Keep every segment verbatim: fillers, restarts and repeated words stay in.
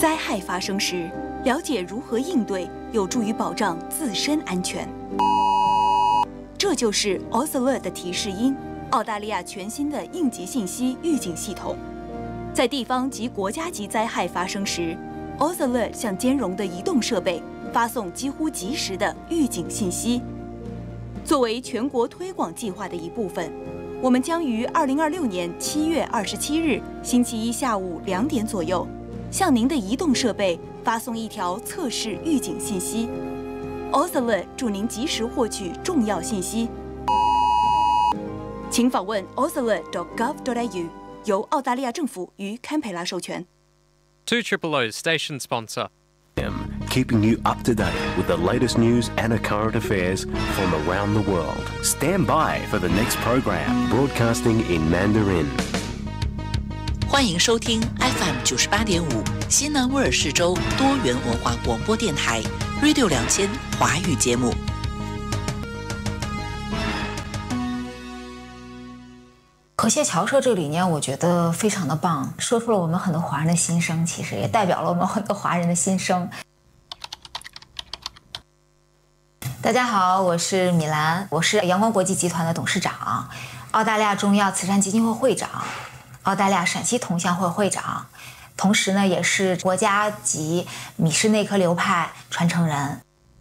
灾害发生时，了解如何应对，有助于保障自身安全。这就是 AusAlert 的提示音，澳大利亚全新的应急信息预警系统。在地方及国家级灾害发生时， AusAlert 向兼容的移动设备发送几乎及时的预警信息。作为全国推广计划的一部分，我们将于二零二六年七月二十七日星期一下午两点左右，向您的移动设备发送一条测试预警信息。AusAlert 助您及时获取重要信息。请访问 ausalert dot gov dot a u， 由澳大利亚政府与堪培拉授权。 two triple O station sponsor. Keeping you up to date with the latest news and current affairs from around the world. Stand by for the next program, broadcasting in Mandarin. 欢迎收听 F M 九十八点五西南威尔士州多元文化广播电台 Radio 两千华语节目。 河蟹桥社这个理念，我觉得非常的棒，说出了我们很多华人的心声，其实也代表了我们很多华人的心声。大家好，我是米兰，我是阳光国际集团的董事长，澳大利亚中药慈善基金会会长，澳大利亚陕西同乡会会长，同时呢，也是国家级米氏内科流派传承人。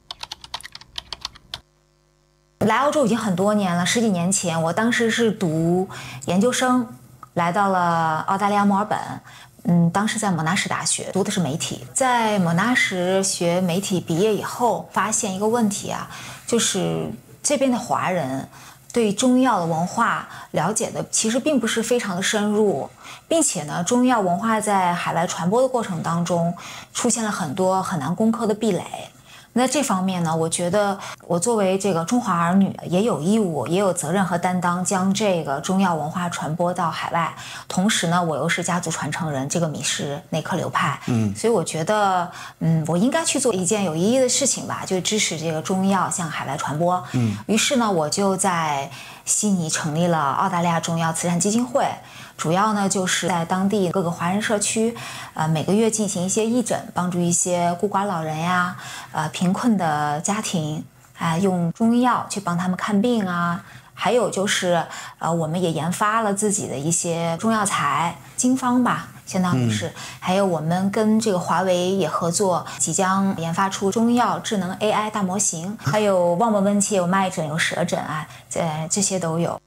来澳洲已经很多年了，十几年前，我当时是读研究生，来到了澳大利亚墨尔本。嗯，当时在蒙纳什大学读的是媒体，在蒙纳什学媒体毕业以后，发现一个问题啊，就是这边的华人对中药的文化了解的其实并不是非常的深入，并且呢，中药文化在海外传播的过程当中，出现了很多很难攻克的壁垒。那这方面呢，我觉得我作为这个中华儿女，也有义务，也有责任和担当，将这个中药文化传播到海外。同时呢，我又是家族传承人，这个米氏内科流派，嗯，所以我觉得，嗯，我应该去做一件有意义的事情吧，就支持这个中药向海外传播。嗯，于是呢，我就在悉尼成立了澳大利亚中药慈善基金会。主要呢就是在当地各个华人社区，呃，每个月进行一些义诊，帮助一些孤寡老人呀，呃，贫困的家庭，啊、呃，用中药去帮他们看病啊。还有就是，呃，我们也研发了自己的一些中药材经方吧，相当于是。嗯、还有我们跟这个华为也合作，即将研发出中药智能 A I 大模型，还有望闻问切，有脉诊，有舌诊啊，这这些都有。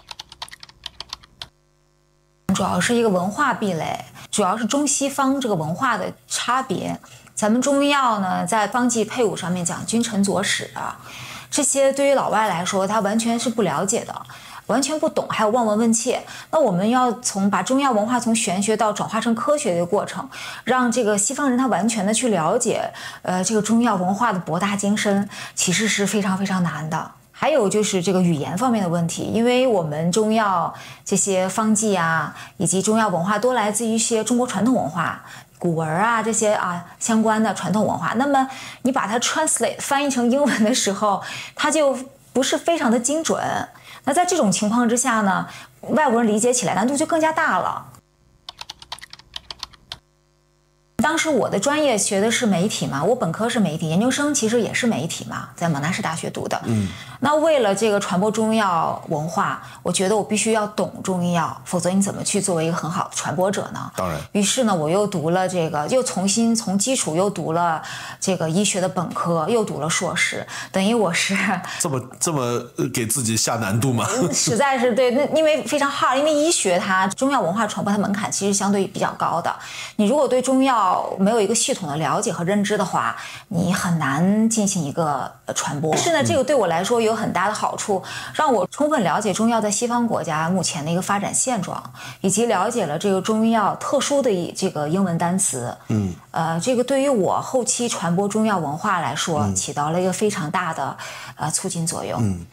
主要是一个文化壁垒，主要是中西方这个文化的差别。咱们中药呢，在方剂配伍上面讲君臣佐使啊，这些对于老外来说，他完全是不了解的，完全不懂，还有望闻问切。那我们要从把中药文化从玄学到转化成科学的一个过程，让这个西方人他完全的去了解，呃，这个中药文化的博大精深，其实是非常非常难的。还有就是这个语言方面的问题，因为我们中药这些方剂啊，以及中药文化都来自于一些中国传统文化、古文啊这些啊相关的传统文化。那么你把它 translate 翻译成英文的时候，它就不是非常的精准。那在这种情况之下呢，外国人理解起来难度就更加大了。当时我的专业学的是媒体嘛，我本科是媒体，研究生其实也是媒体嘛，在蒙纳什大学读的。嗯，那为了这个传播中药文化，我觉得我必须要懂中药，否则你怎么去作为一个很好的传播者呢？当然。于是呢，我又读了这个，又重新从基础又读了这个医学的本科，又读了硕士，等于我是这么这么给自己下难度吗？ 实在是对，那因为非常 hard， 因为医学它中药文化传播它门槛其实相对比较高的，你如果对中药没有一个系统的了解和认知的话，你很难进行一个传播。但是呢，这个对我来说有很大的好处，让我充分了解中药在西方国家目前的一个发展现状，以及了解了这个中药特殊的这个英文单词。嗯，呃，这个对于我后期传播中药文化来说，嗯、起到了一个非常大的呃促进作用。嗯。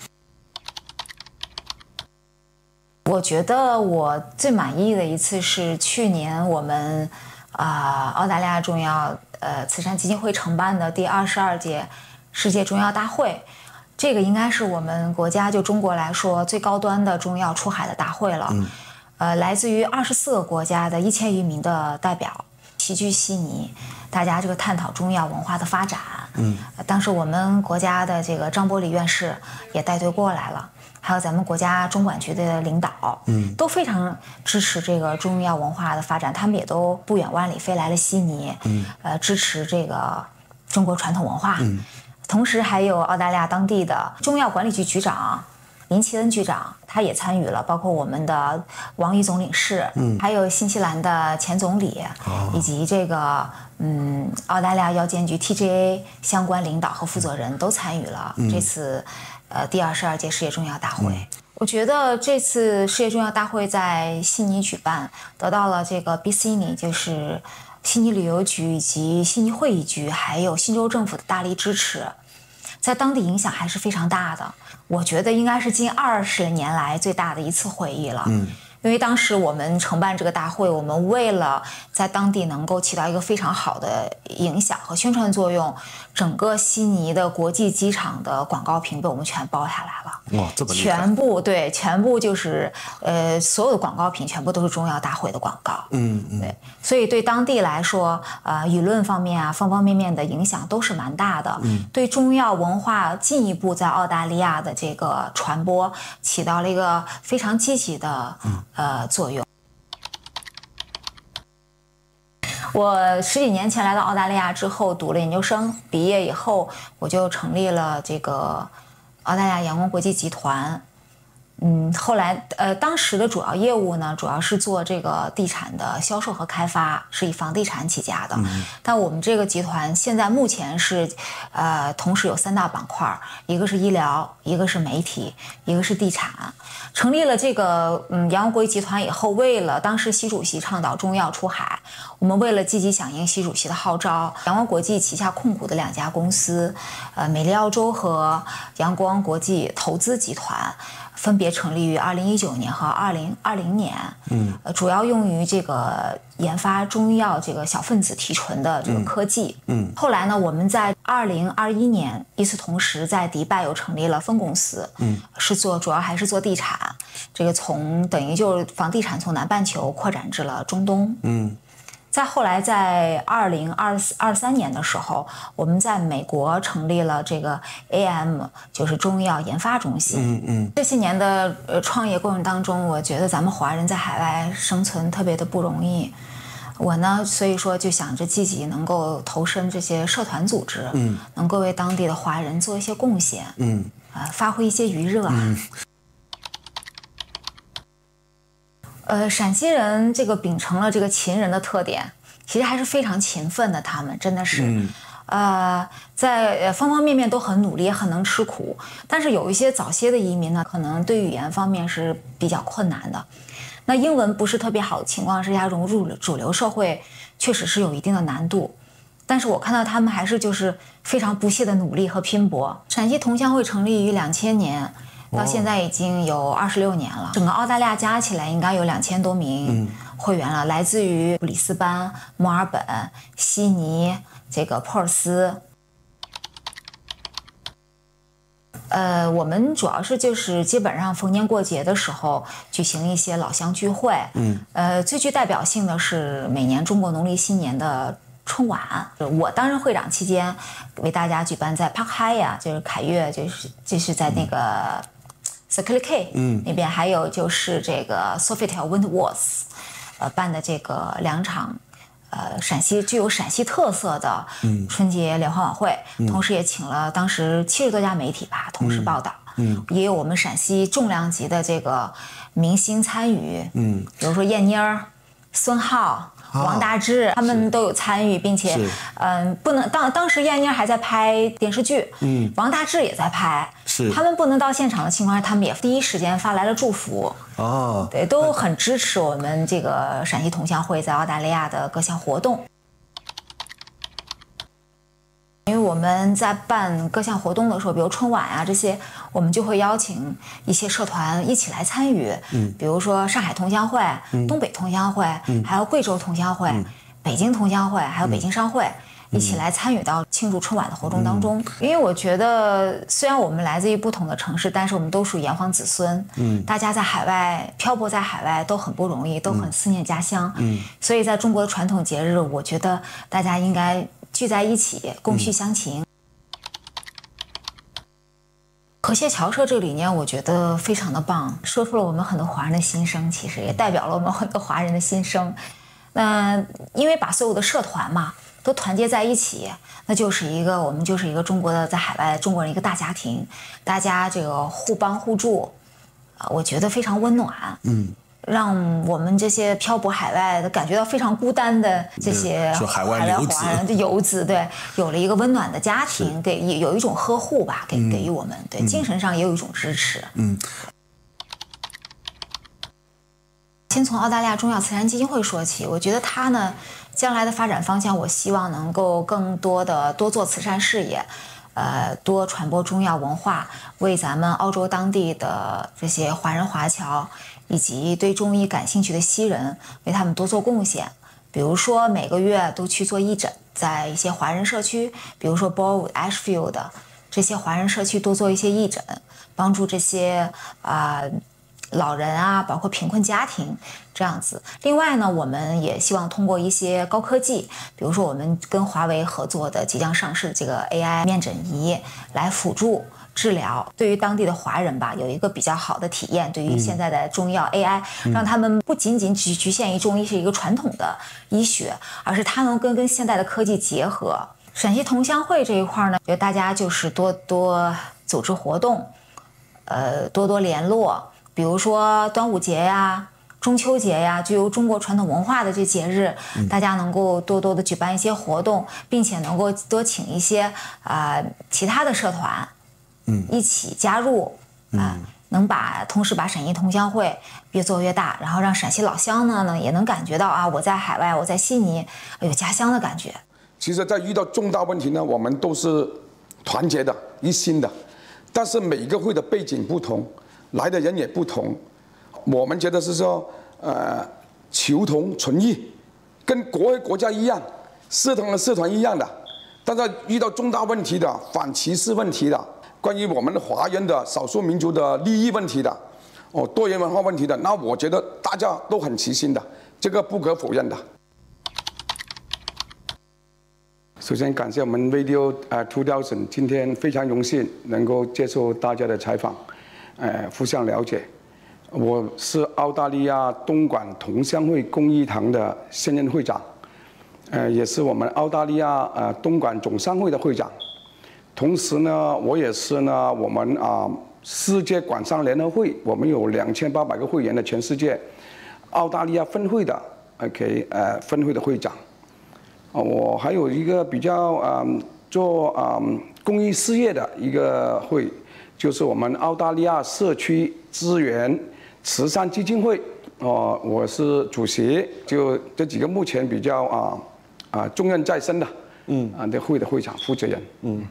我觉得我最满意的一次是去年我们啊、呃、澳大利亚中药呃慈善基金会承办的第二十二届世界中药大会，这个应该是我们国家就中国来说最高端的中药出海的大会了。嗯、呃，来自于二十四个国家的一千余名的代表， 齐聚悉尼，大家这个探讨中医药文化的发展。嗯，当时我们国家的这个张伯礼院士也带队过来了，还有咱们国家中管局的领导，嗯，都非常支持这个中医药文化的发展，他们也都不远万里飞来了悉尼，嗯，呃，支持这个中国传统文化。嗯，同时还有澳大利亚当地的中药管理局局长林奇恩局长，他也参与了，包括我们的王毅总领事，嗯，还有新西兰的前总理，哦、以及这个嗯澳大利亚药监局 T G A 相关领导和负责人都参与了这次、嗯、呃第二十二届世界中药大会。嗯，我觉得这次世界中药大会在悉尼举办，得到了这个 B C N I 就是悉尼旅游局以及悉尼会议局，还有新州政府的大力支持，在当地影响还是非常大的。我觉得应该是近二十年来最大的一次会议了。嗯，因为当时我们承办这个大会，我们为了在当地能够起到一个非常好的影响和宣传作用，整个悉尼的国际机场的广告屏被我们全包下来了。 哇，这么厉害！ 全部对，全部就是呃，所有的广告屏全部都是中药大会的广告。嗯嗯，对，所以对当地来说，呃，舆论方面啊，方方面面的影响都是蛮大的。嗯，对中药文化进一步在澳大利亚的这个传播起到了一个非常积极的呃作用。我十几年前来到澳大利亚之后，读了研究生，毕业以后我就成立了这个澳大利亚阳光国际集团。嗯，后来呃，当时的主要业务呢，主要是做这个地产的销售和开发，是以房地产起家的。嗯、但我们这个集团现在目前是，呃，同时有三大板块，一个是医疗，一个是媒体，一个是地产。成立了这个嗯阳光国际集团以后，为了当时习主席倡导中药出海，我们为了积极响应习主席的号召，阳光国际旗下控股的两家公司，呃，美丽澳洲和阳光国际投资集团。分别成立于二零一九年和二零二零年，嗯，呃，主要用于这个研发中药这个小分子提纯的这个科技，嗯，嗯后来呢，我们在二零二一年与此同时在迪拜又成立了分公司，嗯，是做主要还是做地产，这个从等于就是房地产从南半球扩展至了中东，嗯。再后来，在二零二二三年的时候，我们在美国成立了这个 A M， 就是中医药研发中心。嗯嗯。这些年的呃创业过程当中，我觉得咱们华人在海外生存特别的不容易。我呢，所以说就想着积极能够投身这些社团组织，嗯，能够为当地的华人做一些贡献，嗯，啊、呃，发挥一些余热啊。嗯呃，陕西人这个秉承了这个秦人的特点，其实还是非常勤奋的。他们真的是，嗯、呃，在方方面面都很努力，也很能吃苦。但是有一些早些的移民呢，可能对语言方面是比较困难的。那英文不是特别好的情况之下，融入主流社会确实是有一定的难度。但是我看到他们还是就是非常不懈的努力和拼搏。陕西同乡会成立于两千年。到现在已经有二十六年了，整个澳大利亚加起来应该有两千多名会员了，嗯、来自于里斯班、墨尔本、悉尼、这个珀尔斯。呃，我们主要是就是基本上逢年过节的时候举行一些老乡聚会，嗯，呃，最具代表性的是每年中国农历新年的春晚。我担任会长期间，为大家举办在 Park Hyatt， 就是凯悦，就是就是在那个。嗯Circular K， 嗯，那边还有就是这个 Sofitel Wentworth， 呃，办的这个两场，呃，陕西具有陕西特色的春节联欢晚会，嗯、同时也请了当时七十多家媒体吧同时报道，嗯，嗯也有我们陕西重量级的这个明星参与，嗯，比如说燕妮儿、孙浩。王大治他们都有参与，并且，嗯，不能当当时燕妮还在拍电视剧，嗯，王大治也在拍，是他们不能到现场的情况下，他们也第一时间发来了祝福，哦，对，都很支持我们这个陕西同乡会在澳大利亚的各项活动。因为我们在办各项活动的时候，比如春晚啊这些，我们就会邀请一些社团一起来参与。嗯，比如说上海同乡会、嗯、东北同乡会，嗯、还有贵州同乡会、嗯、北京同乡会，还有北京商会， 一起来参与到庆祝春晚的活动当中。嗯、因为我觉得，虽然我们来自于不同的城市，但是我们都属于炎黄子孙。嗯，大家在海外漂泊在海外都很不容易，都很思念家乡。嗯，所以在中国的传统节日，我觉得大家应该聚在一起，共叙乡情。嗯和谐侨社这个理念，我觉得非常的棒，说出了我们很多华人的心声，其实也代表了我们很多华人的心声。那因为把所有的社团嘛都团结在一起，那就是一个我们就是一个中国的在海外中国人一个大家庭，大家这个互帮互助，啊，我觉得非常温暖。嗯。让我们这些漂泊海外的感觉到非常孤单的这些海外游子， 海外游子对，有了一个温暖的家庭，给有一种呵护吧，给给予我们，对、嗯、精神上也有一种支持。嗯。先从澳大利亚中药慈善基金会说起，我觉得它呢，将来的发展方向，我希望能够更多的多做慈善事业。呃，多传播中药文化，为咱们澳洲当地的这些华人华侨以及对中医感兴趣的西人，为他们多做贡献。比如说每个月都去做义诊，在一些华人社区，比如说 Burwood、Ashfield 这些华人社区多做一些义诊，帮助这些啊、呃、老人啊，包括贫困家庭这样子。另外呢，我们也希望通过一些高科技，比如说我们跟华为合作的即将上市的这个 A I 面诊仪，来辅助治疗，对于当地的华人吧，有一个比较好的体验。对于现在的中药 A I，、嗯、让他们不仅仅只局限于中医是一个传统的医学，而是它能跟跟现代的科技结合。陕西同乡会这一块呢，觉得大家就是多多组织活动，呃，多多联络。比如说端午节呀、中秋节呀，具有中国传统文化的这节日，嗯、大家能够多多的举办一些活动，并且能够多请一些啊、呃、其他的社团，嗯，一起加入啊、呃嗯，能把同时把陕西同乡会越做越大，然后让陕西老乡呢呢也能感觉到啊，我在海外，我在悉尼有家乡的感觉。 其实，在遇到重大问题呢，我们都是团结的、一心的，但是每个会的背景不同。来的人也不同，我们觉得是说，呃，求同存异，跟国国家一样，社团和社团一样的，但是遇到重大问题的、反歧视问题的、关于我们华人的少数民族的利益问题的、哦多元文化问题的，那我觉得大家都很齐心的，这个不可否认的。首先感谢我们 Radio 呃two thousand，今天非常荣幸能够接受大家的采访。呃，互相了解，我是澳大利亚东莞同乡会公益堂的现任会长，呃，也是我们澳大利亚呃东莞总商会的会长。同时呢，我也是呢我们啊、呃、世界管商联合会，我们有两千八百个会员的全世界澳大利亚分会的 OK 呃分会的会长。啊，我还有一个比较啊、呃、做啊、呃、公益事业的一个会。就是我们澳大利亚社区资源慈善基金会，哦、呃，我是主席，就这几个目前比较啊啊重任在身的，嗯啊的会的会长负责人，嗯。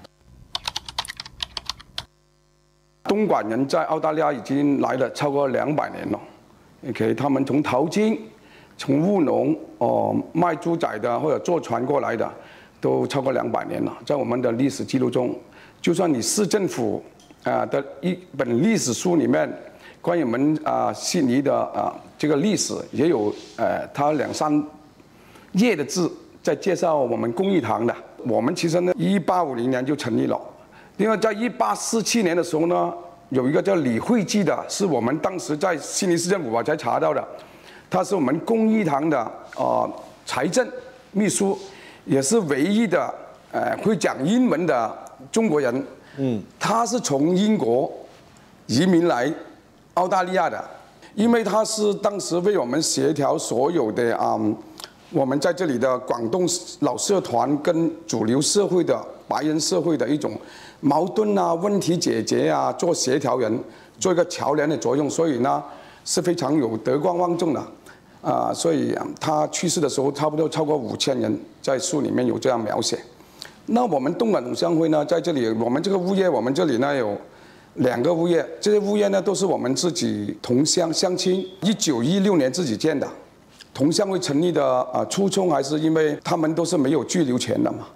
东莞人在澳大利亚已经来了超过两百年了 ，OK， 他们从淘金、从务农、哦、呃、卖猪仔的或者坐船过来的，都超过两百年了，在我们的历史记录中，就算你市政府。啊的一本历史书里面，关于我们啊悉尼的啊这个历史也有呃，它两三页的字在介绍我们公益堂的。我们其实呢，一八五零年就成立了。另外，在一八四七年的时候呢，有一个叫李惠基的，是我们当时在悉尼市政府我才查到的，他是我们公益堂的啊、呃、财政秘书，也是唯一的呃会讲英文的中国人。嗯，他是从英国移民来澳大利亚的，因为他是当时为我们协调所有的啊、嗯，我们在这里的广东老社团跟主流社会的白人社会的一种矛盾啊、问题解决啊，做协调人，做一个桥梁的作用，所以呢是非常有德高望重的啊、呃，所以他去世的时候差不多超过五千人，在书里面有这样描写。那我们东莞同乡会呢，在这里，我们这个物业，我们这里呢有两个物业，这些物业呢都是我们自己同乡乡亲，一九一六年自己建的。同乡会成立的啊初衷还是因为他们都是没有居留权的嘛，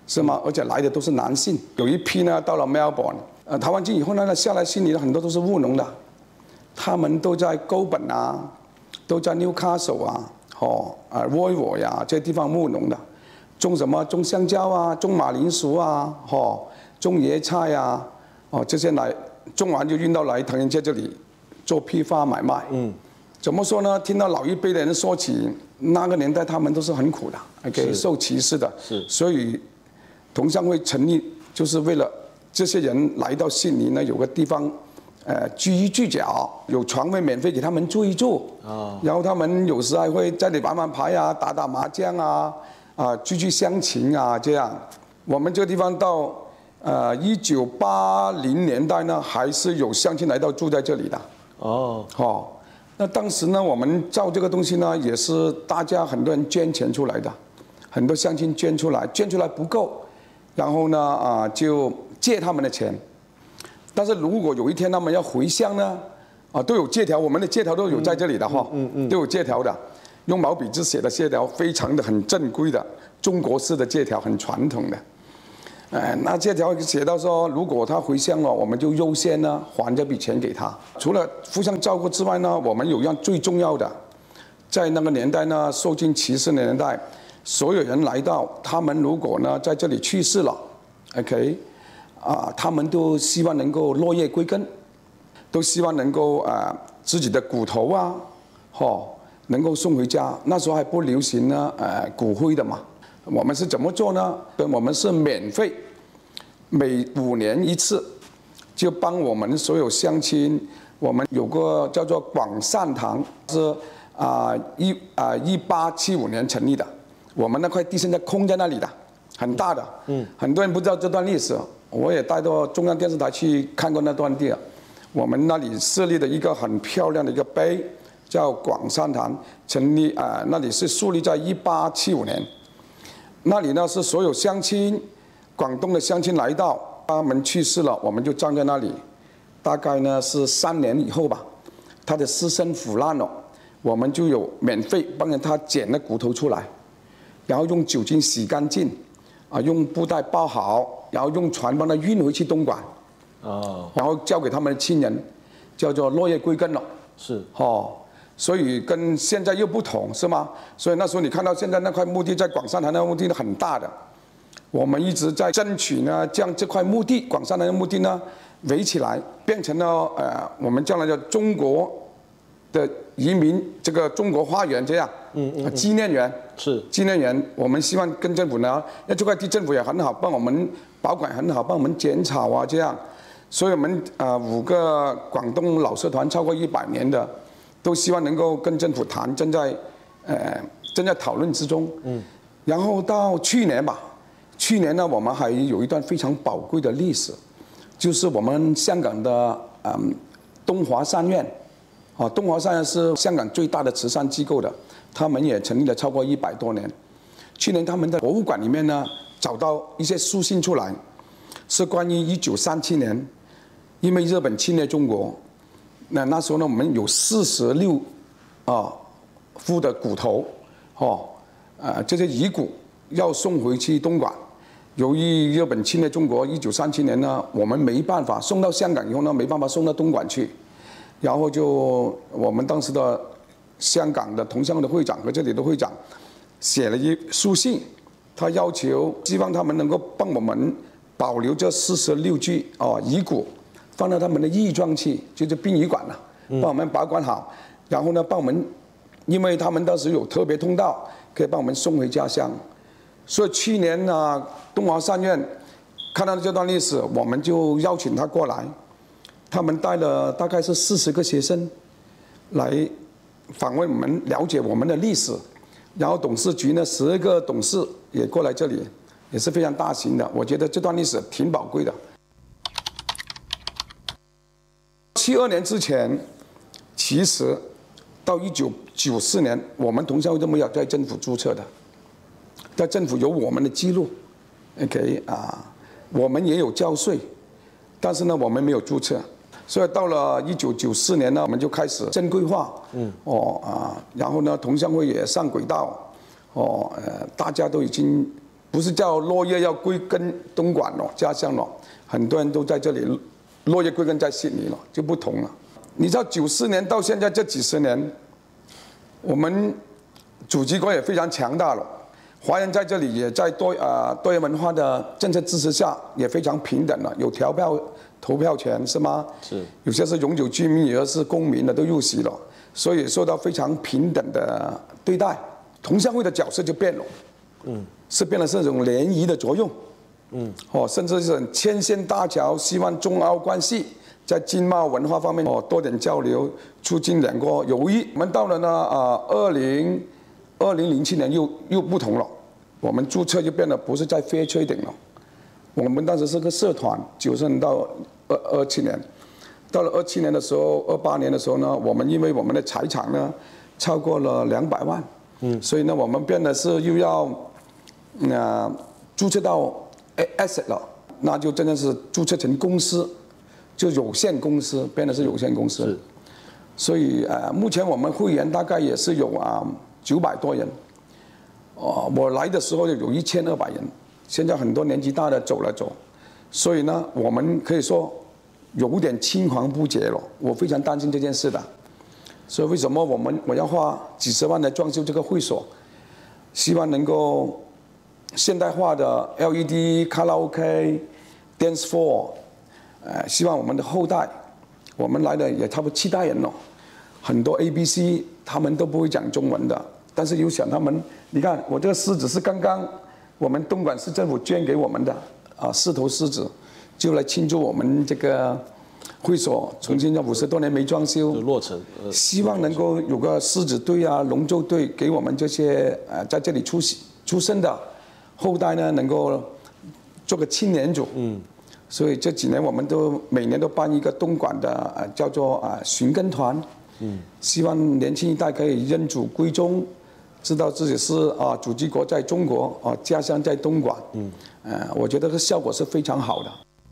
是吗？而且来的都是男性，有一批呢到了 Melbourne， 呃，台湾进以后呢，下来悉尼的很多都是务农的，他们都在高本啊，都在 Newcastle 啊，哦，啊 Royal 呀这些地方务农的，种什么？种香蕉啊，种马铃薯啊，哦，种椰菜啊，哦，这些来种完就运到来唐人街这里做批发买卖。嗯。怎么说呢？听到老一辈的人说起那个年代，他们都是很苦的 ，OK， 受歧视的。是。所以，同乡会成立就是为了这些人来到悉尼呢，有个地方，呃，居一居脚，有床位免费给他们住一住。哦。然后他们有时还会在这里玩玩牌啊，打打麻将啊，啊，聚聚乡情啊，这样。我们这个地方到呃一九八零年代呢，还是有乡亲来到住在这里的。哦。哦。那当时呢，我们造这个东西呢，也是大家很多人捐钱出来的，很多乡亲捐出来，捐出来不够，然后呢，啊，就借他们的钱。但是如果有一天他们要回乡呢，啊，都有借条，我们的借条都有在这里的哈，嗯嗯，都有借条的，用毛笔字写的借条，非常的很正规的中国式的借条，很传统的。哎，那这条写到说，如果他回乡了，我们就优先呢还这笔钱给他。除了互相照顾之外呢，我们有一样最重要的，在那个年代呢，受尽歧视的年代，所有人来到，他们如果呢在这里去世了 ，OK， 啊，他们都希望能够落叶归根，都希望能够啊、呃、自己的骨头啊，哦，能够送回家。那时候还不流行呢，呃，骨灰的嘛。我们是怎么做呢？我们是免费，每五年一次，就帮我们所有乡亲。我们有个叫做广善堂，是啊一啊一八七五年成立的。我们那块地现在空在那里的，很大的。嗯。很多人不知道这段历史，我也带到中央电视台去看过那段地。我们那里设立的一个很漂亮的一个碑，叫广善堂，成立啊、呃，那里是树立在一八七五年。那里呢是所有乡亲，广东的乡亲来到，他们去世了，我们就站在那里。大概呢是三年以后吧，他的尸身腐烂了，我们就有免费帮着他捡了骨头出来，然后用酒精洗干净，啊，用布袋包好，然后用船帮他运回去东莞，哦，然后交给他们的亲人，叫做落叶归根了。是，哦。所以跟现在又不同，是吗？所以那时候你看到现在那块墓地在广善堂那块墓地很大的，我们一直在争取呢，将这块墓地广善堂的墓地呢围起来，变成了呃我们将来的中国的移民这个中国花园这样，嗯嗯，纪念园是纪念园。我们希望跟政府呢，那这块地政府也很好，帮我们保管很好，帮我们剪草啊这样。所以我们呃五个广东老社团超过一百年的。都希望能够跟政府谈，正在，呃，正在讨论之中。嗯。然后到去年吧，去年呢，我们还有一段非常宝贵的历史，就是我们香港的嗯东华三院，啊，东华三院是香港最大的慈善机构的，他们也成立了超过一百多年。去年他们的博物馆里面呢，找到一些书信出来，是关于一九三七年，因为日本侵略中国。那那时候呢，我们有四十六啊副的骨头，哦，呃，这些遗骨要送回去东莞。由于日本侵略中国，一九三七年呢，我们没办法送到香港以后呢，没办法送到东莞去，然后就我们当时的香港的同乡会的会长和这里的会长写了一书信，他要求希望他们能够帮我们保留这四十六具哦遗骨。放到他们的义庄去，就是殡仪馆了，帮我们保管好，然后呢，帮我们，因为他们当时有特别通道，可以帮我们送回家乡。所以去年呢，东华三院看到这段历史，我们就邀请他过来，他们带了大概是四十个学生来访问我们，了解我们的历史。然后董事局呢，十二个董事也过来这里，也是非常大型的。我觉得这段历史挺宝贵的。七二年之前，其实到一九九四年，我们同乡会都没有在政府注册的，在政府有我们的记录 ，OK 啊，我们也有交税，但是呢，我们没有注册，所以到了一九九四年呢，我们就开始正规化，嗯，哦啊，然后呢，同乡会也上轨道，哦，呃，大家都已经不是叫落叶要归根东莞了，家乡了，很多人都在这里，落叶归根在悉尼了，就不同了。你知道九四年到现在这几十年，我们祖籍国也非常强大了，华人在这里也在多啊、呃、多元文化的政策支持下也非常平等了，有投票投票权是吗？是。有些是永久居民，有些是公民的都入籍了，所以受到非常平等的对待。同乡会的角色就变了，嗯，是变了这种联谊的作用，嗯，哦，甚至是牵线搭桥，希望中澳关系。在经贸文化方面哦多点交流，促进两国友谊。我们到了呢啊，二零二零零七年又又不同了，我们注册就变得不是在 fair trading 了，我们当时是个社团，九十年到二二七年，到了二七年的时候，二八年的时候呢，我们因为我们的财产呢超过了两百万，嗯，所以呢我们变得是又要啊、呃、注册到 asset 了，那就真的是注册成公司。就有限公司变得是有限公司，所以呃，目前我们会员大概也是有啊九百多人，哦，我来的时候有一千二百人，现在很多年纪大的走了走，所以呢，我们可以说有点青黄不接了，我非常担心这件事的，所以为什么我们我要花几十万来装修这个会所，希望能够现代化的 L E D 卡拉 OK、dance floor。呃，希望我们的后代，我们来的也差不多七代人了，很多 A B C 他们都不会讲中文的，但是有想他们，你看我这个狮子是刚刚我们东莞市政府捐给我们的啊，四头狮子，就来庆祝我们这个会所重新要五十多年没装修落成， 呃、希望能够有个狮子队啊、龙舟队给我们这些呃在这里出出生的后代呢，能够做个青年组，嗯。所以这几年我们都每年都办一个东莞的呃叫做啊寻根团，嗯，希望年轻一代可以认祖归宗，知道自己是啊祖籍国在中国啊家乡在东莞，嗯，呃我觉得这效果是非常好的。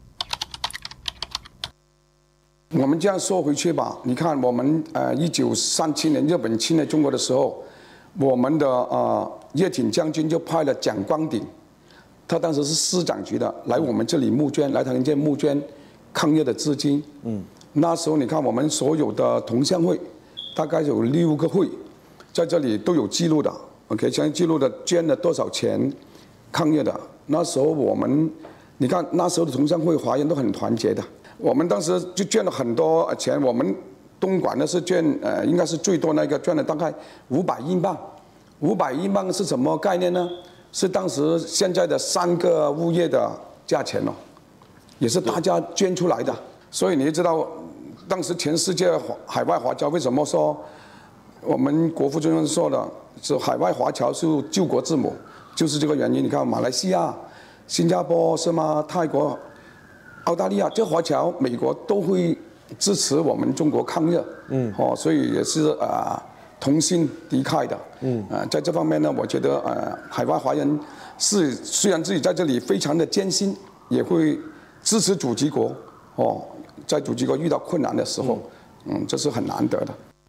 我们这样说回去吧，你看我们呃一九三七年日本侵略中国的时候，我们的啊叶挺将军就派了蒋光鼎。他当时是市长级的，来我们这里募捐，来唐人街募捐抗日的资金。嗯，那时候你看我们所有的同乡会，大概有六个会，在这里都有记录的。OK， 现在记录的捐了多少钱抗日的。那时候我们，你看那时候的同乡会华人都很团结的。我们当时就捐了很多钱，我们东莞呢是捐呃应该是最多那个捐了大概五百英镑。五百英镑是什么概念呢？是当时现在的三个物业的价钱哦，也是大家捐出来的。所以你知道，当时全世界海外华侨为什么说我们国父中央说的是海外华侨是救国之母，就是这个原因。你看马来西亚、新加坡是吗？泰国、澳大利亚这华侨，美国都会支持我们中国抗日。嗯，哦，所以也是啊。呃同心敌忾的，嗯，呃，在这方面呢，我觉得呃，海外华人是虽然自己在这里非常的艰辛，也会支持祖籍国，哦，在祖籍国遇到困难的时候，嗯，这是很难得的。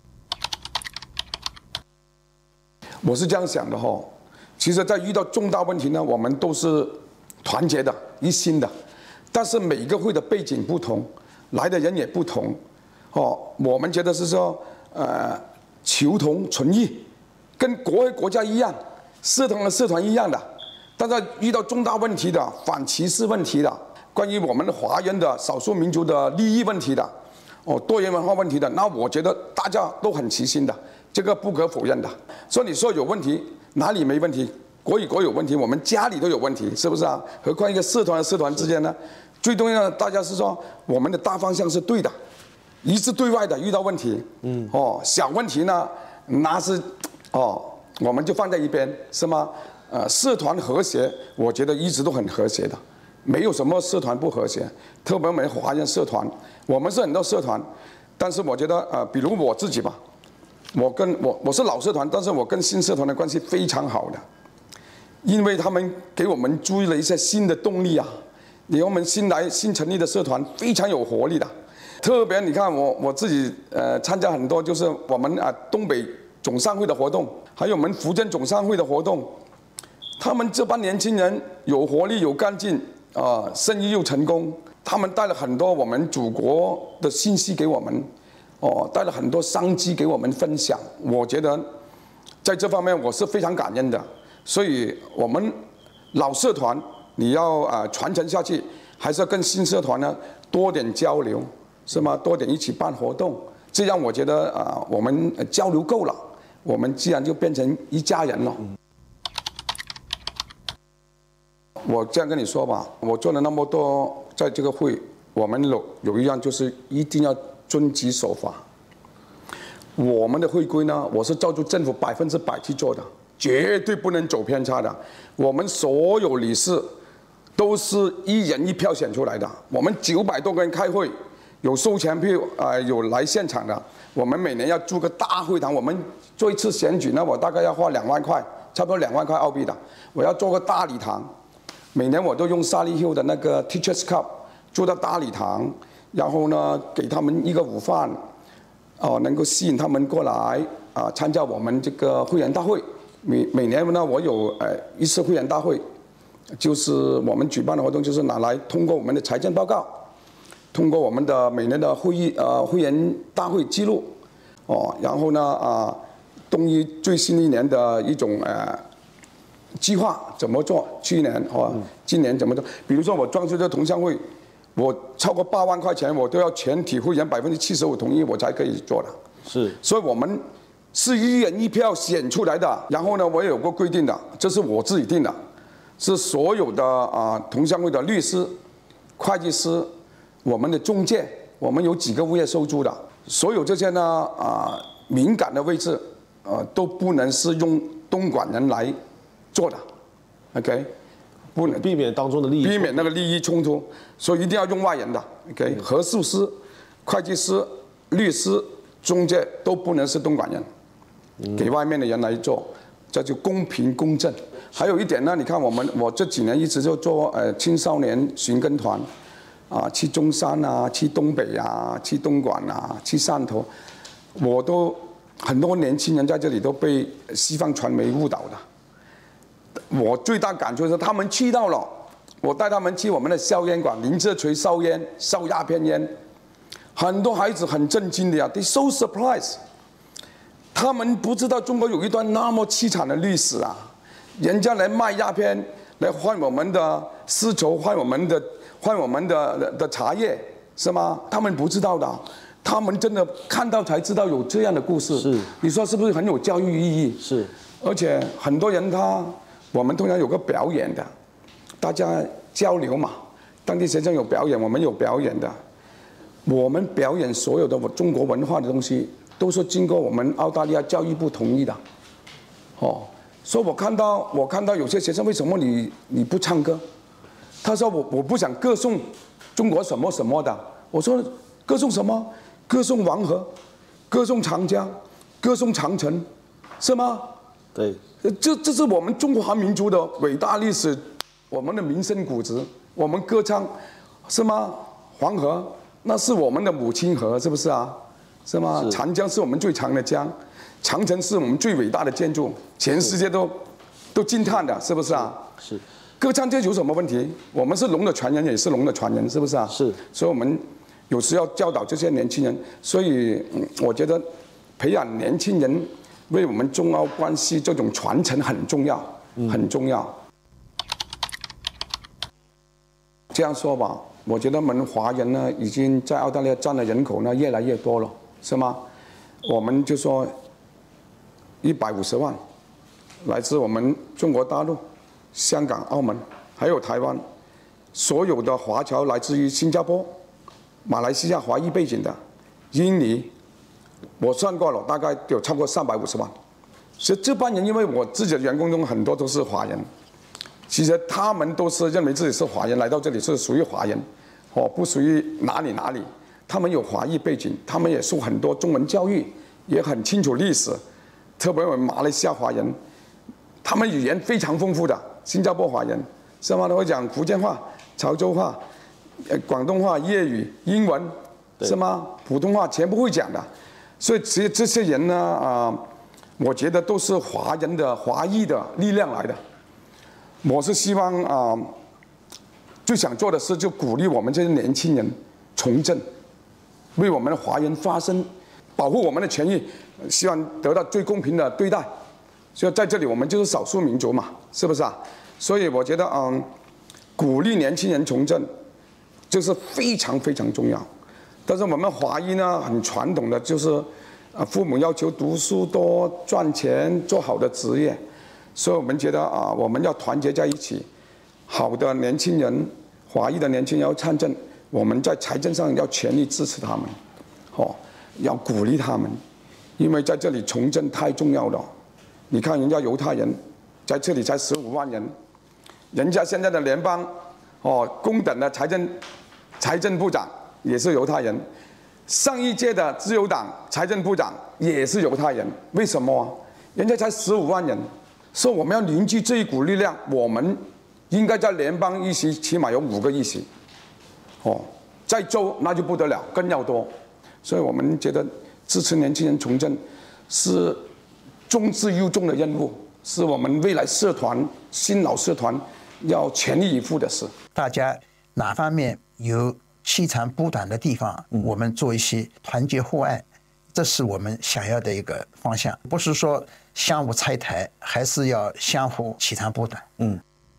我是这样想的哈，其实，在遇到重大问题呢，我们都是团结的、一心的，但是每个会的背景不同，来的人也不同，哦，我们觉得是说，呃。求同存异，跟国会国家一样，社团和社团一样的，但是遇到重大问题的、反歧视问题的、关于我们华人的少数民族的利益问题的、哦多元文化问题的，那我觉得大家都很齐心的，这个不可否认的。所以你说有问题，哪里没问题？国与国有问题，我们家里都有问题，是不是啊？何况一个社团和社团之间呢？最重要的，大家是说我们的大方向是对的。一致对外的遇到问题，嗯，哦，小问题呢，那是，哦，我们就放在一边，是吗？呃，社团和谐，我觉得一直都很和谐的，没有什么社团不和谐。特别我们华人社团，我们是很多社团，但是我觉得，呃，比如我自己吧，我跟我我是老社团，但是我跟新社团的关系非常好的，因为他们给我们注入了一些新的动力啊。你我们新来新成立的社团非常有活力的。特别你看我我自己呃参加很多就是我们啊东北总商会的活动，还有我们福建总商会的活动， 他们这帮年轻人有活力、有干劲啊、呃，生意又成功。他们带了很多我们祖国的信息给我们，哦，带了很多商机给我们分享。我觉得在这方面我是非常感恩的。所以我们老社团你要啊、呃、传承下去，还是要跟新社团呢多点交流，是吗？多点一起办活动，这样我觉得啊、呃、我们交流够了，我们自然就变成一家人了。我这样跟你说吧，我做了那么多，在这个会，我们有有一样就是一定要遵纪守法。我们的会规呢，我是照住政府百分之百去做的，绝对不能走偏差的。我们所有理事都是一人一票选出来的，我们九百多个人开会，有收钱票啊、呃，有来现场的。我们每年要租个大会堂，我们做一次选举呢，我大概要花两万块，差不多两万块澳币的。我要做个大礼堂。每年我都用沙利 Hill 的那个 Teachers Cup 住到大礼堂，然后呢给他们一个午饭，哦、呃，能够吸引他们过来啊、呃、参加我们这个会员大会。每每年呢我有呃一次会员大会，就是我们举办的活动就是拿来通过我们的财政报告，通过我们的每年的会议呃会员大会记录，哦，然后呢啊、呃，东一最新一年的一种呃。计划怎么做？去年哦，今年怎么做？比如说我装修这同乡会，我超过八万块钱，我都要全体会员百分之七十五同意，我才可以做的。 是，所以我们是一人一票选出来的。然后呢，我也有个规定的，这是我自己定的，是所有的啊、呃、同乡会的律师、会计师、我们的中介，我们有几个物业收租的，所有这些呢啊、呃、敏感的位置，呃都不能是用东莞人来做的 ，OK， 不能避免当中的利益， 避免那个利益冲突，所以一定要用外人的 ，OK， 核数师、会计师、律师、中介都不能是东莞人，嗯、给外面的人来做，这就公平公正。还有一点呢，你看我们我这几年一直就做呃青少年寻根团，啊，去中山啊，去东北啊，去东莞啊，去汕头，我都。很多年轻人在这里都被西方传媒误导的。我最大感触是，他们去到了，我带他们去我们的硝烟馆，林则锤烧烟、烧鸦片烟，很多孩子很震惊的呀 ，they so surprised， 他们不知道中国有一段那么凄惨的历史啊，人家来卖鸦片，来换我们的丝绸，换我们的换我们的 的, 的茶叶，是吗？他们不知道的。他们真的看到才知道有这样的故事， 是你说是不是很有教育意义？ 是， 而且很多人他，我们通常有个表演的，大家交流嘛，当地学生有表演，我们有表演的，我们表演所有的中国文化的东西，都是经过我们澳大利亚教育部同意的，哦，所以我看到我看到有些学生，为什么你你不唱歌？他说我我不想歌颂中国什么什么的，我说歌颂什么？歌颂黄河，歌颂长江，歌颂长城，是吗？ 对， 这这是我们中华民族的伟大历史，我们的民生古质，我们歌唱，是吗？黄河那是我们的母亲河，是不是啊？是吗？是长江是我们最长的江，长城是我们最伟大的建筑，全世界都都惊叹的，是不是啊？ 是。 歌唱这有什么问题？我们是龙的传人，也是龙的传人，是不是啊？ 是。所以我们。有时要教导这些年轻人，所以我觉得培养年轻人为我们中澳关系这种传承很重要，很重要。这样说吧，我觉得我们华人呢，已经在澳大利亚占的人口呢越来越多了，是吗？我们就说一百五十万，来自我们中国大陆、香港、澳门，还有台湾，所有的华侨来自于新加坡。马来西亚华裔背景的，印尼，我算过了，大概有超过三百五十万。所以这帮人，因为我自己的员工中很多都是华人，其实他们都是认为自己是华人，来到这里是属于华人，哦，不属于哪里哪里。他们有华裔背景，他们也受很多中文教育，也很清楚历史。特别我们马来西亚华人，他们语言非常丰富的。新加坡华人，是吗？他会讲福建话、潮州话。呃，广东话、粤语、英文，是吗？普通话全部会讲的，所以其实这些人呢，啊、呃，我觉得都是华人的华裔的力量来的。 我是希望啊、呃，最想做的是就鼓励我们这些年轻人从政，为我们的华人发声，保护我们的权益，希望得到最公平的对待。所以在这里我们就是少数民族嘛，是不是啊？所以我觉得嗯，鼓励年轻人从政，就是非常非常重要。但是我们华裔呢，很传统的就是，啊，父母要求读书多赚钱，做好的职业。所以我们觉得啊，我们要团结在一起，好的年轻人，华裔的年轻人要参政，我们在财政上要全力支持他们，哦，要鼓励他们，因为在这里从政太重要了。你看人家犹太人，在这里才十五万人，人家现在的联邦，哦，公等的财政财政部长也是犹太人，上一届的自由党财政部长也是犹太人，为什么啊？人家才十五万人。所以我们要凝聚这一股力量，我们应该在联邦议席起码有五个议席，哦，在州那就不得了，更要多。所以我们觉得支持年轻人从政是重质又重的任务，是我们未来社团新老社团要全力以赴的事。 大家哪方面有气长不短的地方，我们做一些团结互爱，这是我们想要的一个方向，不是说相互拆台，还是要相互气长不短。嗯。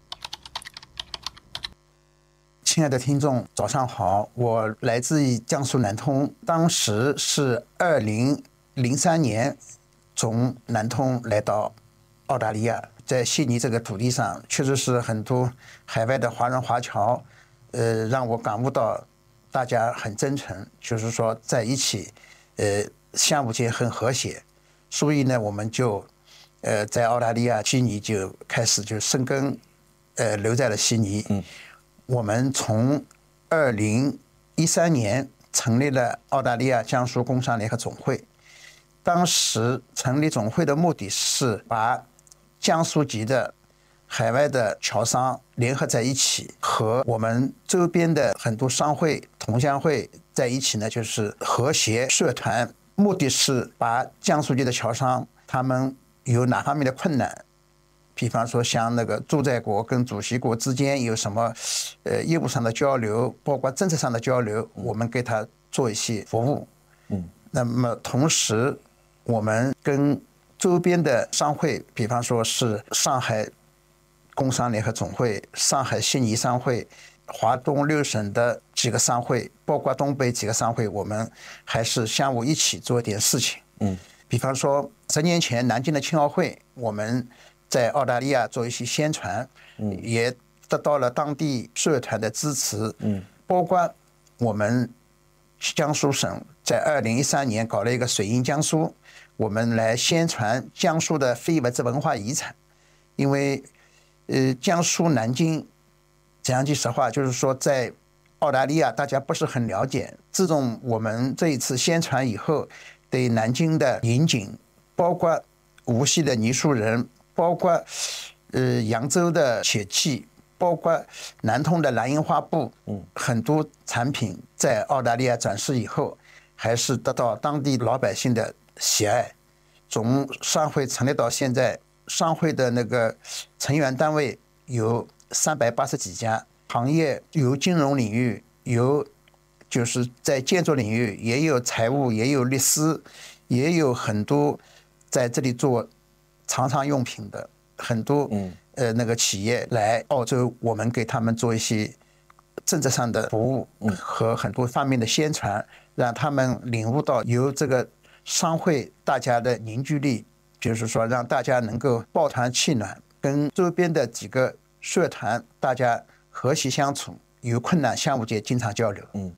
亲爱的听众，早上好，我来自于江苏南通，当时是二零零三年从南通来到澳大利亚，在悉尼这个土地上，确实是很多海外的华人华侨，呃，让我感悟到大家很真诚，就是说在一起，呃，相互间很和谐。所以呢，我们就，呃，在澳大利亚悉尼就开始就生根，呃，留在了悉尼。嗯，我们从二零一三年成立了澳大利亚江苏工商联合总会。当时成立总会的目的是把江苏籍的海外的侨商联合在一起，和我们周边的很多商会、同乡会在一起呢，就是和谐社团。目的是把江苏籍的侨商他们有哪方面的困难，比方说像那个驻在国跟主席国之间有什么呃业务上的交流，包括政策上的交流，我们给他做一些服务。嗯，那么同时我们跟周边的商会，比方说是上海工商联合总会、上海悉尼商会、华东六省的几个商会，包括东北几个商会，我们还是相互一起做一点事情。嗯，比方说十年前南京的青奥会，我们在澳大利亚做一些宣传，嗯，也得到了当地社团的支持。嗯，包括我们江苏省在二零一三年搞了一个水印江苏，我们来宣传江苏的非物质文化遗产。因为呃，江苏南京讲句实话，就是说在澳大利亚大家不是很了解。自从我们这一次宣传以后，对南京的银井，包括无锡的泥塑人，包括呃扬州的铁器，包括南通的蓝印花布，嗯，很多产品在澳大利亚展示以后，还是得到当地老百姓的喜爱。从商会成立到现在，商会的那个成员单位有三百八十几家，行业有金融领域，有就是在建筑领域，也有财务，也有律师，也有很多在这里做常常用品的很多呃那个企业来澳洲，我们给他们做一些政策上的服务和很多方面的宣传，让他们领悟到由这个商会大家的凝聚力，就是说让大家能够抱团取暖，跟周边的几个社团大家和谐相处，有困难相互间经常交流。嗯，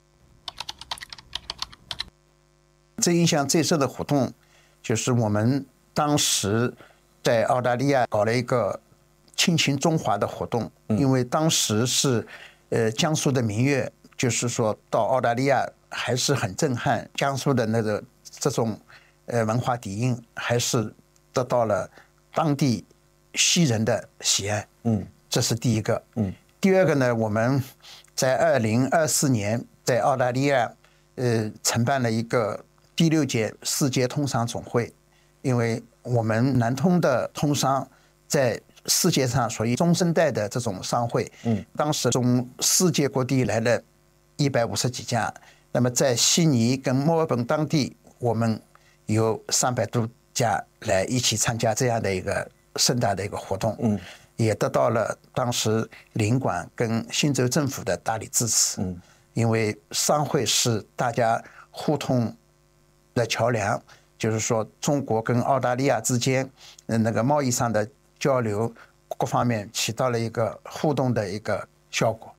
最印象最深的活动就是我们当时在澳大利亚搞了一个亲情中华的活动，因为当时是呃江苏的民乐，就是说到澳大利亚还是很震撼，江苏的那个这种呃文化底蕴还是得到了当地西人的喜爱。嗯，这是第一个。嗯，第二个呢，我们在二零二四年在澳大利亚呃承办了一个第六届世界通商总会，因为我们南通的通商在世界上属于中生代的这种商会。嗯，当时从世界各地来了一百五十几家，那么在悉尼跟墨尔本当地，我们有三百多家来一起参加这样的一个盛大的一个活动。嗯，也得到了当时领馆跟新州政府的大力支持。嗯，因为商会是大家互通的桥梁，就是说中国跟澳大利亚之间那个贸易上的交流各方面起到了一个互动的一个效果。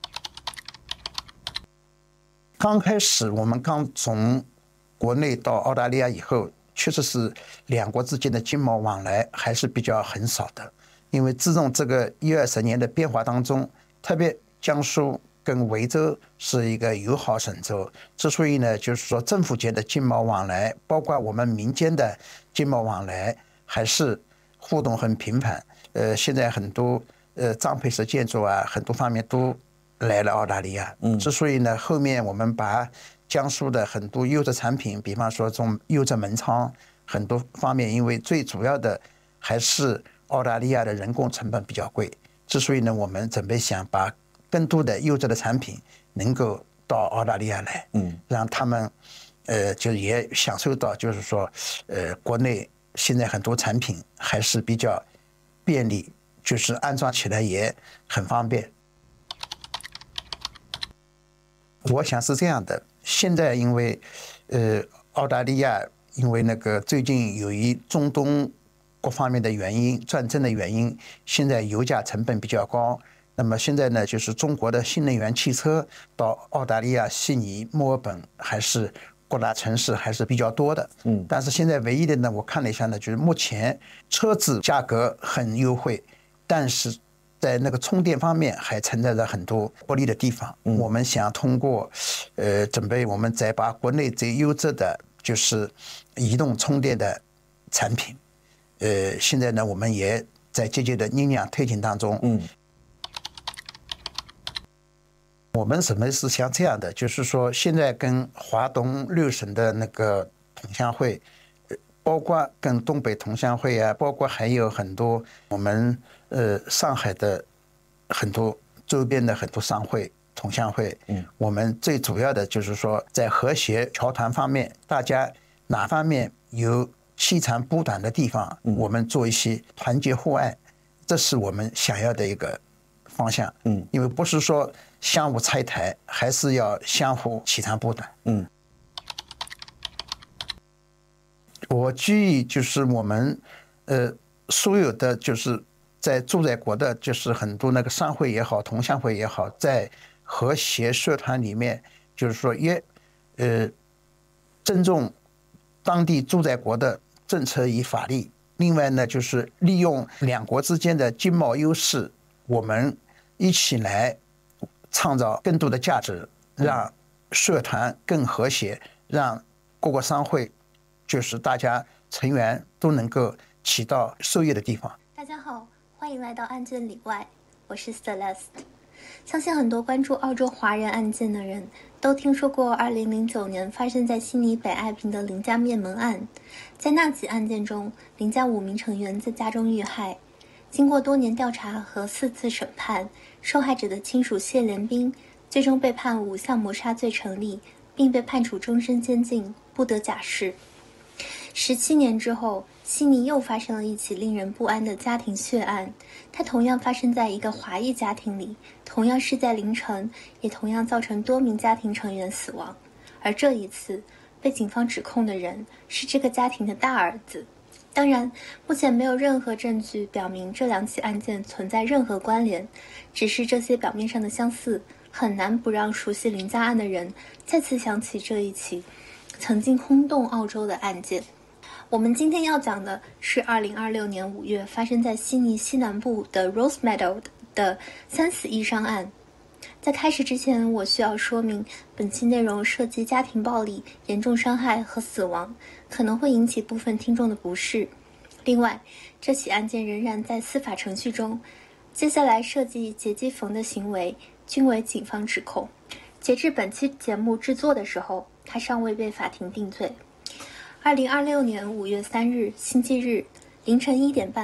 刚开始我们刚从国内到澳大利亚以后，确实是两国之间的经贸往来还是比较很少的。因为自从这个一二十年的变化当中，特别江苏跟维州是一个友好省州，之所以呢，就是说政府间的经贸往来，包括我们民间的经贸往来，还是互动很频繁。呃，现在很多呃张培石建筑啊，很多方面都来了澳大利亚。嗯，之所以呢，后面我们把江苏的很多优质产品，比方说这种优质门窗，很多方面，因为最主要的还是澳大利亚的人工成本比较贵，之所以呢，我们准备想把更多的优质的产品能够到澳大利亚来，嗯，让他们，呃，就也享受到，就是说，呃，国内现在很多产品还是比较便利，就是安装起来也很方便。我想是这样的，现在因为，呃，澳大利亚因为那个最近由于中东各方面的原因，战争的原因，现在油价成本比较高。那么现在呢，就是中国的新能源汽车到澳大利亚、悉尼、墨尔本还是各大城市还是比较多的。嗯，但是现在唯一的呢，我看了一下呢，就是目前车子价格很优惠，但是在那个充电方面还存在着很多不利的地方。嗯，我们想通过，呃，准备我们再把国内最优质的就是移动充电的产品，呃，现在呢，我们也在积极的酝酿推进当中。嗯。我们什么是像这样的，就是说现在跟华东六省的那个同乡会，包括跟东北同乡会啊，包括还有很多我们呃上海的很多周边的很多商会同乡会，嗯，我们最主要的就是说在和谐侨团方面，大家哪方面有凄长不短的地方，我们做一些团结互爱，这是我们想要的一个方向。嗯，因为不是说相互拆台，还是要相互齐长补短。嗯，我建议就是我们呃所有的就是在住在国的，就是很多那个商会也好，同乡会也好，在和谐社团里面，就是说也呃尊重当地住在国的政策与法律。另外呢，就是利用两国之间的经贸优势，我们一起来创造更多的价值，让社团更和谐，让各个商会就是大家成员都能够起到受益的地方。 大家好，欢迎来到案件里外，我是 Celeste。相信很多关注澳洲华人案件的人都听说过二零零九年发生在悉尼北爱平的林家灭门案。在那起案件中，林家五名成员在家中遇害。经过多年调查和四次审判，受害者的亲属谢连兵最终被判五项谋杀罪成立，并被判处终身监禁，不得假释。十七年之后，悉尼又发生了一起令人不安的家庭血案，它同样发生在一个华裔家庭里，同样是在凌晨，也同样造成多名家庭成员死亡。而这一次，被警方指控的人是这个家庭的大儿子。当然，目前没有任何证据表明这两起案件存在任何关联，只是这些表面上的相似，很难不让熟悉林家案的人再次想起这一起曾经轰动澳洲的案件。我们今天要讲的是二零二六年五月发生在悉尼西南部的 Rosemeadow 的三死一伤案。在开始之前，我需要说明，本期内容涉及家庭暴力、严重伤害和死亡，可能会引起部分听众的不适。另外，这起案件仍然在司法程序中，接下来涉及劫机缝的行为均为警方指控。截至本期节目制作的时候，他尚未被法庭定罪。二零二六年五月三日星期日凌晨一点半，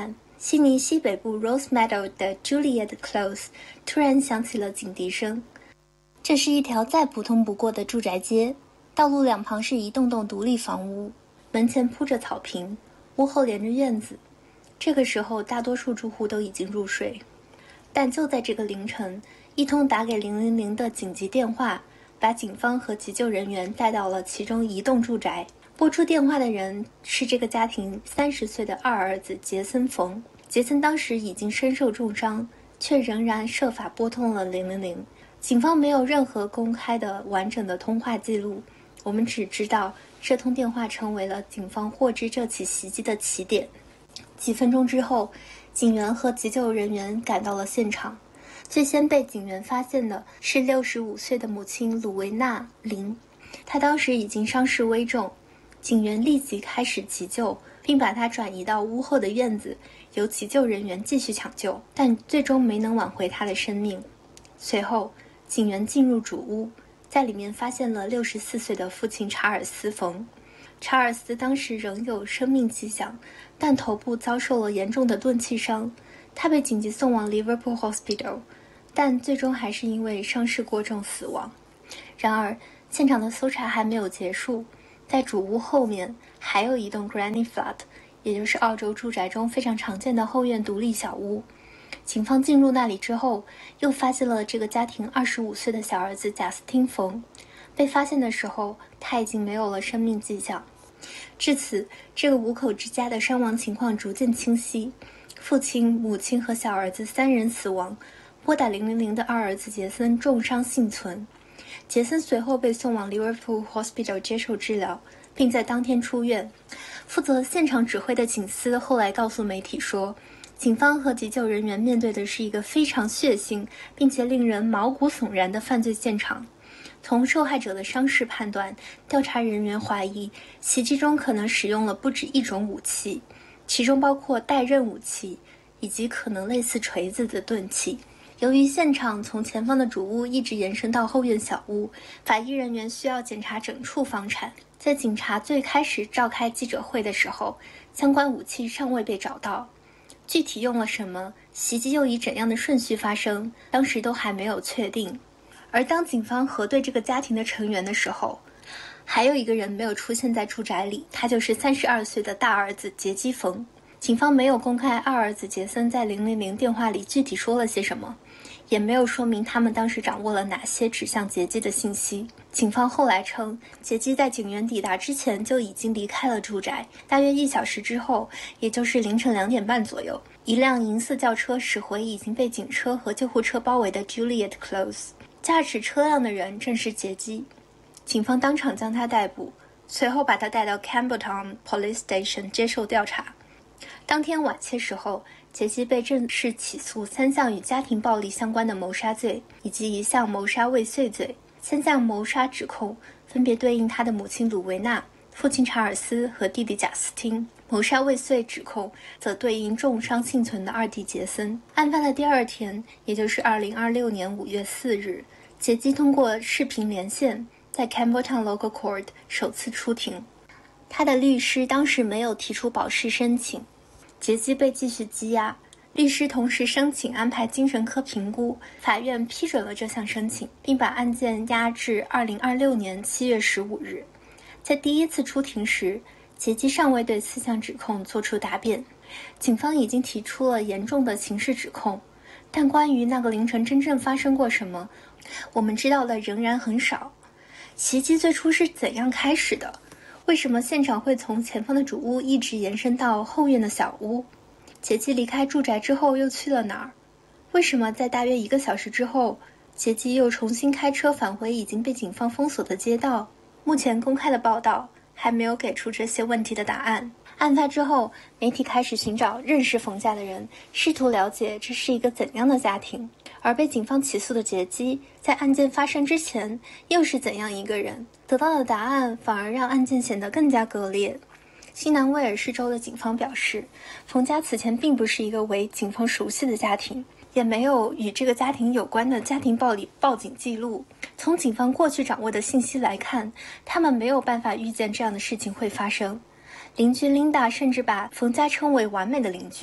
悉尼西北部 Rose Meadow 的 Juliet Close 突然响起了警笛声。这是一条再普通不过的住宅街，道路两旁是一栋栋独立房屋，门前铺着草坪，屋后连着院子。这个时候大多数住户都已经入睡，但就在这个凌晨，一通打给零零零的紧急电话把警方和急救人员带到了其中一栋住宅。拨出电话的人是这个家庭三十岁的二儿子杰森·冯。杰森当时已经身受重伤，却仍然设法拨通了零零零。警方没有任何公开的完整的通话记录，我们只知道这通电话成为了警方获知这起袭击的起点。几分钟之后，警员和急救人员赶到了现场。最先被警员发现的是六十五岁的母亲鲁维娜·林，她当时已经伤势危重。警员立即开始急救，并把她转移到屋后的院子，由急救人员继续抢救，但最终没能挽回她的生命。随后，警员进入主屋，在里面发现了六十四岁的父亲查尔斯·冯。查尔斯当时仍有生命迹象，但头部遭受了严重的钝器伤，他被紧急送往 Liverpool Hospital， 但最终还是因为伤势过重死亡。然而，现场的搜查还没有结束，在主屋后面还有一栋 Granny Flat， 也就是澳洲住宅中非常常见的后院独立小屋。警方进入那里之后，又发现了这个家庭二十五岁的小儿子贾斯汀·冯。被发现的时候，他已经没有了生命迹象。至此，这个五口之家的伤亡情况逐渐清晰，父亲、母亲和小儿子三人死亡，拨打零零零的二儿子杰森重伤幸存。杰森随后被送往 Liverpool Hospital 接受治疗，并在当天出院。负责现场指挥的警司后来告诉媒体说，警方和急救人员面对的是一个非常血腥并且令人毛骨悚然的犯罪现场。从受害者的伤势判断，调查人员怀疑袭击中可能使用了不止一种武器，其中包括带刃武器以及可能类似锤子的钝器。由于现场从前方的主屋一直延伸到后院小屋，法医人员需要检查整处房产。在警察最开始召开记者会的时候，相关武器尚未被找到，具体用了什么，袭击又以怎样的顺序发生，当时都还没有确定。而当警方核对这个家庭的成员的时候，还有一个人没有出现在住宅里，他就是三十二岁的大儿子杰基·冯。警方没有公开二儿子杰森在零零零电话里具体说了些什么，也没有说明他们当时掌握了哪些指向杰基的信息。警方后来称，杰基在警员抵达之前就已经离开了住宅。大约一小时之后，也就是凌晨两点半左右，一辆银色轿车驶回已经被警车和救护车包围的 Juliet Close。驾驶车辆的人正是杰基，警方当场将他逮捕，随后把他带到 Campbelltown Police Station 接受调查。当天晚些时候，杰基被正式起诉三项与家庭暴力相关的谋杀罪，以及一项谋杀未遂罪。三项谋杀指控分别对应他的母亲鲁维娜、父亲查尔斯和弟弟贾斯汀。谋杀未遂指控则对应重伤幸存的二弟杰森。案发的第二天，也就是二零二六年五月四日，杰基通过视频连线在 Campbelltown Local Court 首次出庭。他的律师当时没有提出保释申请，杰基被继续羁押。律师同时申请安排精神科评估，法院批准了这项申请，并把案件押至二零二六年七月十五日。在第一次出庭时，杰基尚未对四项指控作出答辩。警方已经提出了严重的刑事指控，但关于那个凌晨真正发生过什么，我们知道的仍然很少。袭击最初是怎样开始的？为什么现场会从前方的主屋一直延伸到后院的小屋？杰基离开住宅之后又去了哪儿？为什么在大约一个小时之后，杰基又重新开车返回已经被警方封锁的街道？目前公开的报道还没有给出这些问题的答案。案发之后，媒体开始寻找认识冯家的人，试图了解这是一个怎样的家庭。而被警方起诉的杰基，在案件发生之前又是怎样一个人？得到的答案反而让案件显得更加割裂。新南威尔士州的警方表示，冯家此前并不是一个为警方熟悉的家庭，也没有与这个家庭有关的家庭暴力报警记录。从警方过去掌握的信息来看，他们没有办法预见这样的事情会发生。邻居琳达甚至把冯家称为完美的邻居。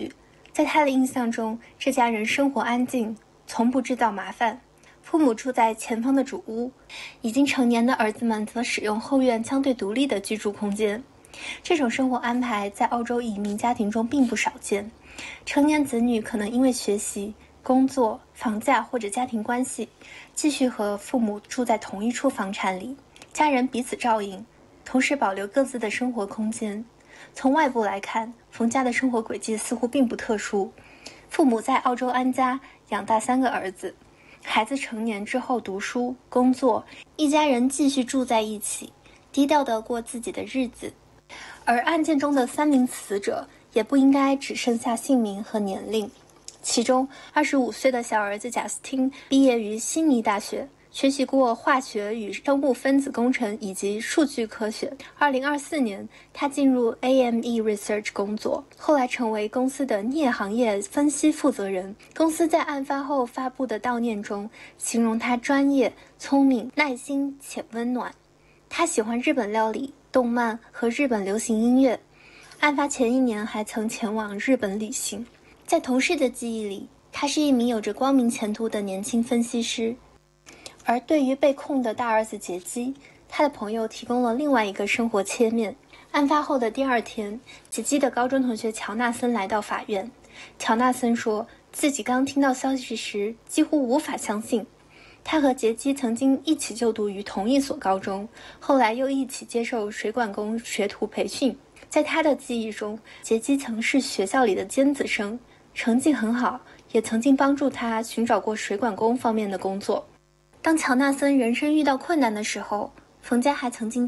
在他的印象中，这家人生活安静，从不制造麻烦。父母住在前方的主屋，已经成年的儿子们则使用后院相对独立的居住空间。这种生活安排在澳洲移民家庭中并不少见。成年子女可能因为学习、工作、房价或者家庭关系，继续和父母住在同一处房产里，家人彼此照应，同时保留各自的生活空间。从外部来看，冯家的生活轨迹似乎并不特殊。父母在澳洲安家，养大三个儿子，孩子成年之后读书、工作，一家人继续住在一起，低调地过自己的日子。而案件中的三名死者也不应该只剩下姓名和年龄。其中二十五岁的小儿子贾斯汀毕业于悉尼大学，学习过化学与生物分子工程以及数据科学。二零二四年，他进入 A M E Research 工作，后来成为公司的镍行业分析负责人。公司在案发后发布的悼念中，形容他专业、聪明、耐心且温暖。他喜欢日本料理、动漫和日本流行音乐。案发前一年还曾前往日本旅行。在同事的记忆里，他是一名有着光明前途的年轻分析师。而对于被控的大儿子杰基，他的朋友提供了另外一个生活切面。案发后的第二天，杰基的高中同学乔纳森来到法院。乔纳森说自己刚听到消息时几乎无法相信。他和杰基曾经一起就读于同一所高中，后来又一起接受水管工学徒培训。在他的记忆中，杰基曾是学校里的尖子生，成绩很好，也曾经帮助他寻找过水管工方面的工作。当乔纳森人生遇到困难的时候，冯家还曾经